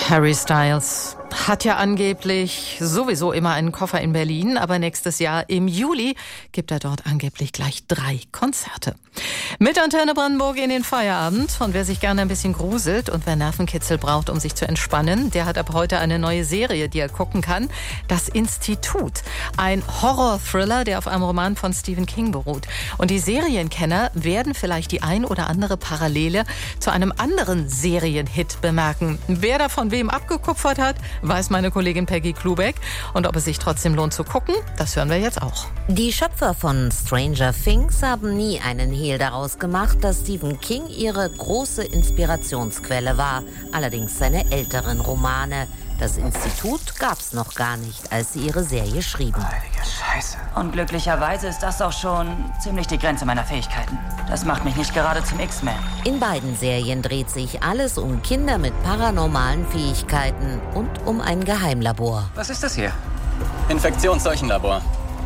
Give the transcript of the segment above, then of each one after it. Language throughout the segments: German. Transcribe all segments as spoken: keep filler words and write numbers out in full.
Harry Styles hat ja angeblich sowieso immer einen Koffer in Berlin, aber nächstes Jahr im Juli gibt er dort angeblich gleich drei Konzerte. Mit Antenne Brandenburg in den Feierabend. Und wer sich gerne ein bisschen gruselt und wer Nervenkitzel braucht, um sich zu entspannen, der hat ab heute eine neue Serie, die er gucken kann. Das Institut. Ein Horror-Thriller, der auf einem Roman von Stephen King beruht. Und die Serienkenner werden vielleicht die ein oder andere Parallele zu einem anderen Serienhit bemerken. Wer da von wem abgekupfert hat, weiß meine Kollegin Peggy Klubeck. Und ob es sich trotzdem lohnt zu gucken, das hören wir jetzt auch. Die Schöpfer von Stranger Things haben nie einen Hehl daraus gemacht, dass Stephen King ihre große Inspirationsquelle war. Allerdings seine älteren Romane. Das Institut gab's noch gar nicht, als sie ihre Serie schrieben. Heilige Scheiße. Und glücklicherweise ist das auch schon ziemlich die Grenze meiner Fähigkeiten. Das macht mich nicht gerade zum X-Men. In beiden Serien dreht sich alles um Kinder mit paranormalen Fähigkeiten und um ein Geheimlabor. Was ist das hier? Infektionsseuchenlabor.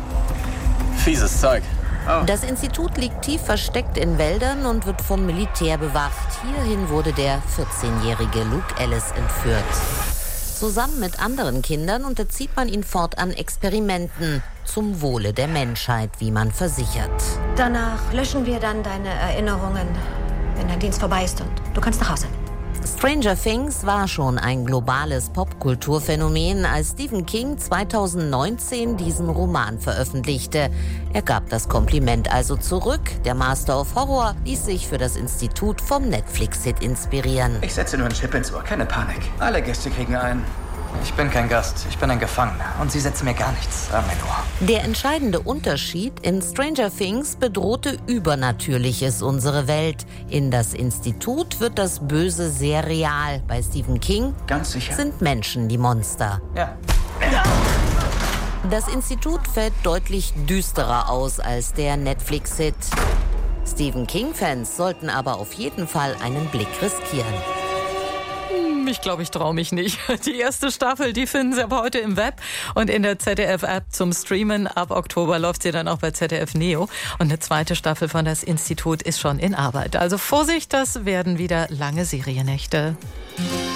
Fieses Zeug. Oh. Das Institut liegt tief versteckt in Wäldern und wird vom Militär bewacht. Hierhin wurde der vierzehnjährige Luke Ellis entführt. Zusammen mit anderen Kindern unterzieht man ihn fortan Experimenten zum Wohle der Menschheit, wie man versichert. Danach löschen wir dann deine Erinnerungen, wenn dein Dienst vorbei ist und du kannst nach Hause. Stranger Things war schon ein globales Popkulturphänomen, als Stephen King zweitausendneunzehn diesen Roman veröffentlichte. Er gab das Kompliment also zurück. Der Master of Horror ließ sich für das Institut vom Netflix-Hit inspirieren. Ich setze nur einen Chip ins Ohr, keine Panik. Alle Gäste kriegen einen. Ich bin kein Gast, ich bin ein Gefangener. Und sie setzen mir gar nichts an mein Ohr. Der entscheidende Unterschied: in Stranger Things bedrohte Übernatürliches unsere Welt. In das Institut wird das Böse sehr real. Bei Stephen King Ganz sicher? sind Menschen die Monster. Ja. Das Institut fällt deutlich düsterer aus als der Netflix-Hit. Stephen King-Fans sollten aber auf jeden Fall einen Blick riskieren. Ich glaube, ich traue mich nicht. Die erste Staffel, die finden Sie aber heute im Web und in der Z D F-App zum Streamen. Ab Oktober läuft sie dann auch bei Z D F Neo. Und eine zweite Staffel von Das Institut ist schon in Arbeit. Also Vorsicht, das werden wieder lange Seriennächte.